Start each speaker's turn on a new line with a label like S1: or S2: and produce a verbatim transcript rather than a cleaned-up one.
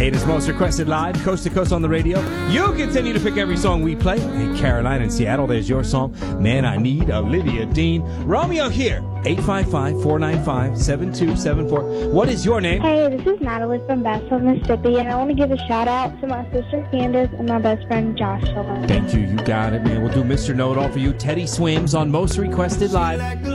S1: Hey, it is Most Requested Live, coast to coast on the radio. You continue to pick every song we play. Hey, Caroline in Seattle, there's your song. Man, I Need, Olivia Dean. Romeo here, eight five five, four nine five, seven two seven four. What is your name?
S2: Hey, this is Natalie from Bassville, Mississippi, and I want to give a shout out to my sister Candace and my best friend Joshua.
S1: Thank you, you got it, man. We'll do Mister Know-It-All for you. Teddy Swims on Most Requested Live.